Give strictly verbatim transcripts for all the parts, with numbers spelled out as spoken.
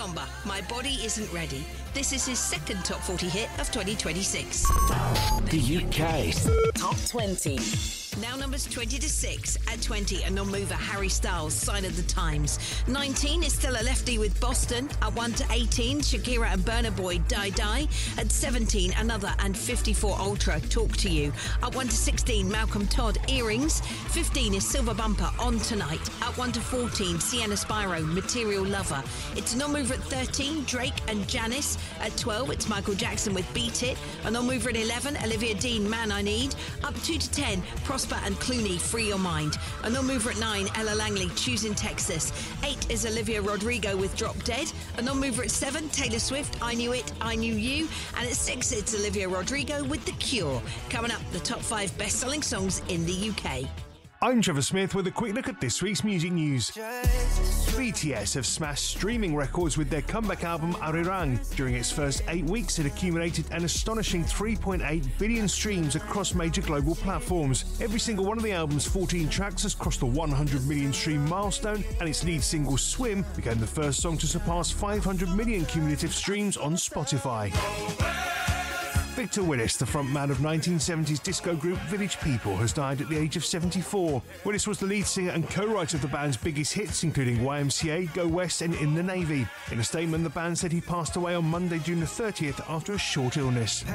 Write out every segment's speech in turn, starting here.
Kizomba, My Body Isn't Ready. This is his second top forty hit of twenty twenty-six. The U K Top twenty. Now numbers twenty to six. At twenty, a non-mover, Harry Styles, Sign of the Times. nineteen is still a lefty with Boston. At one to eighteen, Shakira and Burna Boy, Die Die. At seventeen, another and fifty-four Ultra, Talk to You. At one to sixteen, Malcolm Todd, Earrings. fifteen is Silver Bumper, On Tonight. At one to fourteen, Sienna Spyro, Material Lover. It's a non-mover at thirteen, Drake and Janice. At twelve, it's Michael Jackson with Beat It. A non-mover at eleven, Olivia Dean, Man I Need. Up two to ten, Prosper and Clooney, Free Your Mind. A non-mover at nine, Ella Langley, Choosing Texas. eight is Olivia Rodrigo with Drop Dead. A non-mover at seven, Taylor Swift, I Knew It, I Knew You. And at six, it's Olivia Rodrigo with The Cure. Coming up, the top five best-selling songs in the U K. I'm Trevor Smith with a quick look at this week's music news. B T S have smashed streaming records with their comeback album Arirang. During its first eight weeks, it accumulated an astonishing three point eight billion streams across major global platforms. Every single one of the album's fourteen tracks has crossed the one hundred million stream milestone, and its lead single Swim became the first song to surpass five hundred million cumulative streams on Spotify. Victor Willis, the frontman of nineteen seventies disco group Village People, has died at the age of seventy-four. Willis was the lead singer and co-writer of the band's biggest hits, including Y M C A, Go West and In the Navy. In a statement, the band said he passed away on Monday, June the thirtieth, after a short illness.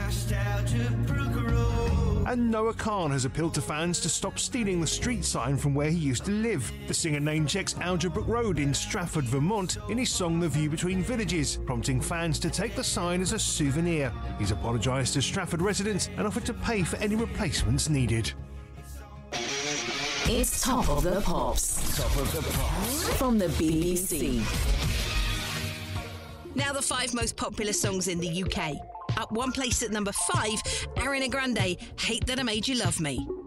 And Noah Khan has appealed to fans to stop stealing the street sign from where he used to live. The singer name-checks Alderbrook Road in Stratford, Vermont in his song The View Between Villages, prompting fans to take the sign as a souvenir. He's apologised to Stratford residents and offered to pay for any replacements needed. It's Top of the Pops. Top of the Pops. From the B B C. Now the five most popular songs in the U K. Up one place at number five, Ariana Grande, Hate That I Made You Love Me.